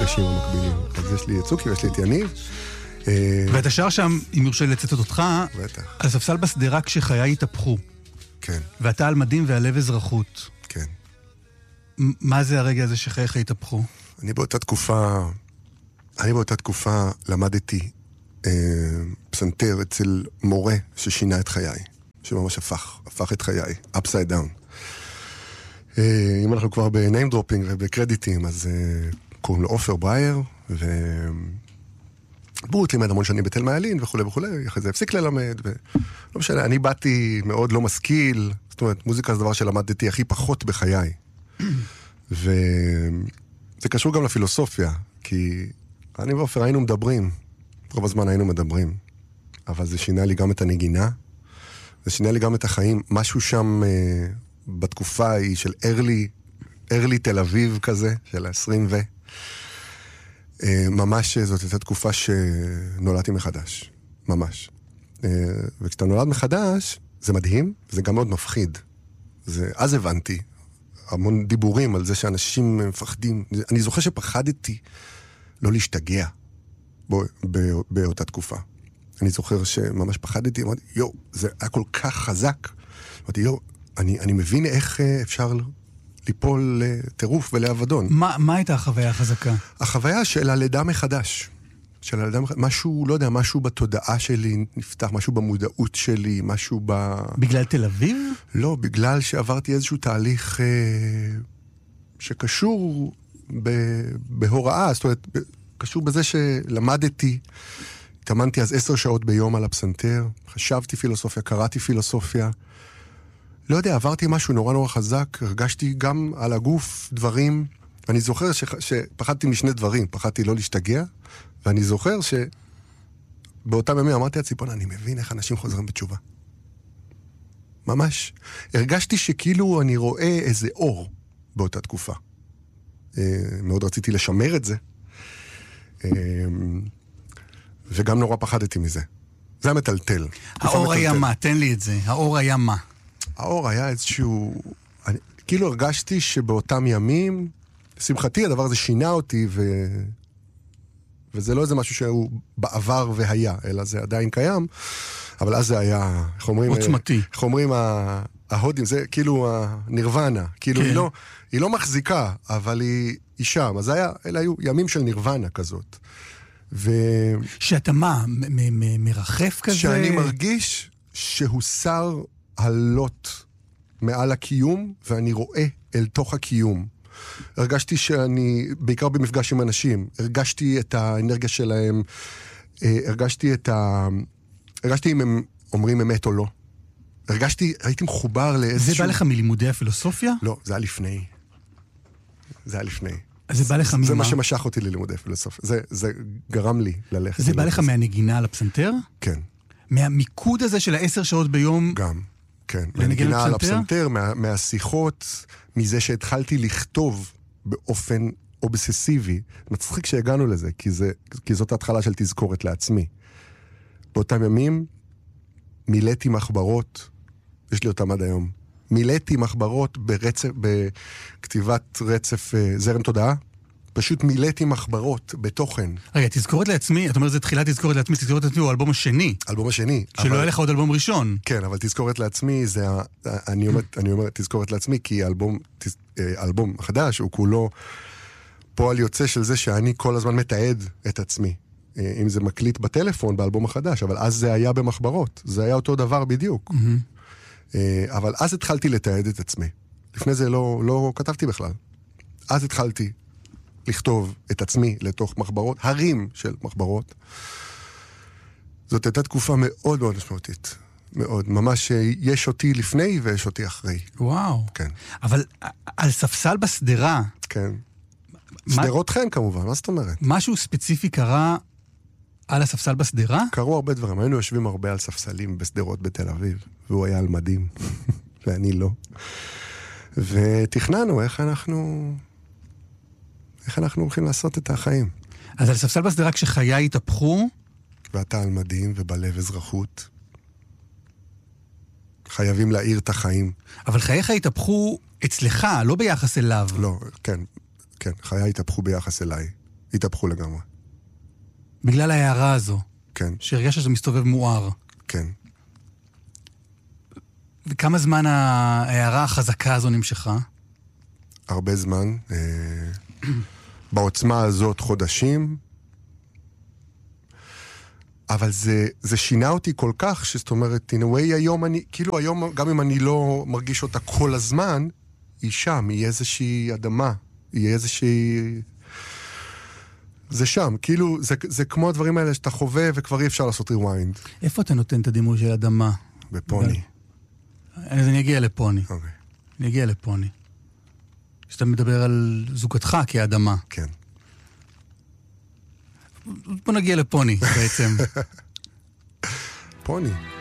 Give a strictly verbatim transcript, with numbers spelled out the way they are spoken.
המפגשים המקבילים. אז יש לי את צוקי ויש לי את יניב. ואתה שר שם, אם יורשה לצטט אותך, בטח. על ספסל בשדרה כשחיי התהפכו. כן. ואתה על מדים והלב אזרחות. כן. מה זה הרגע הזה שחייך התהפכו? אני באותה תקופה, אני באותה תקופה למדתי אה, פסנתר אצל מורה ששינה את חיי. שממש הפך, הפך את חיי. upside down. אה, אם אנחנו כבר בניים דרופינג ובקרדיטים, אז אה, קוראים לו אופר ברייר, ו... בוט לימד המון שנים בתל מעלין וכו' וכו', אחרי זה הפסיק ללמד, ולא משנה, אני באתי מאוד לא משכיל, זאת אומרת, מוזיקה זה דבר שלמדתי הכי פחות בחיי. וזה קשור גם לפילוסופיה, כי אני ואופר היינו מדברים, רוב הזמן היינו מדברים, אבל זה שינה לי גם את הנגינה, זה שינה לי גם את החיים, משהו שם אה, בתקופה ההיא של ארלי, ארלי תל אביב כזה, של ה-עשרים ו... ממש זאת הייתה תקופה שנולדתי מחדש, ממש. וכשאתה נולד מחדש, זה מדהים, זה גם מאוד מפחיד. זה, אז הבנתי, המון דיבורים על זה שאנשים מפחדים. אני זוכר שפחדתי לא להשתגע בו, באותה תקופה. אני זוכר שממש פחדתי, אמרתי, יו, זה היה כל כך חזק. אמרתי, יו, אני, אני מבין איך אפשר ליפול לטירוף ולאבדון. מה, מה הייתה החוויה החזקה? החוויה של הלידה מחדש. של הלידה מחדש. משהו, לא יודע, משהו בתודעה שלי נפתח, משהו במודעות שלי, משהו ב... בגלל תל אביב? לא, בגלל שעברתי איזשהו תהליך אה, שקשור ב, בהוראה, זאת אומרת, ב, קשור בזה שלמדתי, התאמנתי אז עשר שעות ביום על הפסנתר, חשבתי פילוסופיה, קראתי פילוסופיה, לא יודע, עברתי משהו נורא נורא חזק, הרגשתי גם על הגוף דברים, ואני זוכר ש... שפחדתי משני דברים, פחדתי לא להשתגע, ואני זוכר שבאותם ימים אמרתי לציפון, אני מבין איך אנשים חוזרים בתשובה. ממש. הרגשתי שכאילו אני רואה איזה אור באותה תקופה. מאוד רציתי לשמר את זה, וגם נורא פחדתי מזה. זה היה מטלטל. האור היה מה? תן לי את זה. האור היה מה? האור היה איזשהו... אני, כאילו הרגשתי שבאותם ימים, לשמחתי הדבר הזה שינה אותי, ו... וזה לא איזה משהו שהוא בעבר והיה, אלא זה עדיין קיים, אבל אז זה היה, איך אומרים... עוצמתי. איך אומרים, ההודים, זה כאילו הנירוונה, כאילו כן. היא, לא, היא לא מחזיקה, אבל היא, היא שם, אז היה, אלה היו ימים של נירוונה כזאת. ו... שאתה מה, מ- מ- מרחף כזה? שאני מרגיש שהוסר הלוט מעל הקיום, ואני רואה אל תוך הקיום. הרגשתי שאני, בעיקר במפגש עם אנשים, הרגשתי את האנרגיה שלהם, הרגשתי את ה... הרגשתי אם הם אומרים אמת או לא. הרגשתי, הייתי מחובר לאיזשהו... זה בא לך מלימודי הפילוסופיה? לא, זה היה לפני. זה היה לפני. זה בא לך ממה? זה מה שמשך אותי ללימודי פילוסופיה. זה, זה גרם לי ללכת. זה בא לך מהנגינה על הפסנתר? כן. מהמיקוד הזה של העשר שעות ביום? גם, כן. מהנגינה על הפסנתר, מה, מהשיחות, מזה שהתחלתי לכתוב באופן אובססיבי. מצחיק שהגענו לזה, כי, זה, כי זאת ההתחלה של תזכורת לעצמי. באותם ימים, מילאתי מחברות, יש לי אותם עד היום, מילאתי מחברות ברצף, בכתיבת רצף זרם תודעה, פשוט מילאתי מחברות בתוכן. רגע, תזכורת לעצמי, את אומרת, זה תחילת תזכורת לעצמי, תזכורת לעצמי הוא האלבום השני. אלבום השני. שלא אבל... היה לך עוד אלבום ראשון. כן, אבל תזכורת לעצמי, זה, אני אומר, אני אומר תזכורת לעצמי, כי האלבום, האלבום החדש הוא כולו פועל יוצא של זה שאני כל הזמן מתעד את עצמי. אם זה מקליט בטלפון באלבום החדש, אבל אז זה היה במחברות. זה היה אותו דבר בדיוק. Mm-hmm. אבל אז התחלתי לתעד את עצמי. לפני זה לא, לא כתבתי בכלל. אז התחלתי לכתוב את עצמי לתוך מחברות, הרים של מחברות. זאת הייתה תקופה מאוד מאוד משמעותית. מאוד. ממש יש אותי לפני ויש אותי אחרי. וואו. כן. אבל על ספסל בסדרה... כן. סדרות חן כמובן, מה זאת אומרת? משהו ספציפי קרה על הספסל בסדרה? קרו הרבה דברים. היינו יושבים הרבה על ספסלים בסדרות בתל אביב, והוא היה על מדים, ואני לא. ותכננו איך אנחנו... איך אנחנו הולכים לעשות את החיים. אז על ספסל בסדרה כשחיי התהפכו... ואתה על מדים ובלב אזרחות. חייבים להאיר את החיים. אבל חייך התהפכו אצלך, לא ביחס אליו. לא, כן. כן, חיי התהפכו ביחס אליי. התהפכו לגמרי. בגלל ההערה הזו. כן. שהרגשת שזה מסתובב מואר. כן. וכמה זמן ההערה החזקה הזו נמשכה? הרבה זמן. בעוצמה הזאת חודשים. אבל זה, זה שינה אותי כל כך, שזאת אומרת, in a way, היום אני, כאילו היום, גם אם אני לא מרגיש אותה כל הזמן, היא שם, היא איזושהי אדמה, היא איזושהי... זה שם, כאילו, זה, זה כמו הדברים האלה שאתה חווה וכבר אי אפשר לעשות rewind. איפה אתה נותן את הדימוי של אדמה? בפוני. אז אני אגיע לפוני. אוקיי. אני אגיע לפוני. שאתה מדבר על זוגתך כאדמה. כן. בוא נגיע לפוני בעצם. פוני.